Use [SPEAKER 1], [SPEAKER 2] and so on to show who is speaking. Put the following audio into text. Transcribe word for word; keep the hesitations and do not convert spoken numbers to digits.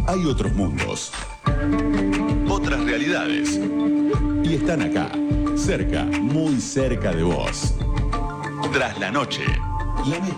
[SPEAKER 1] Hay otros mundos, otras realidades. Y están acá, cerca, muy cerca de vos. Tras la noche, la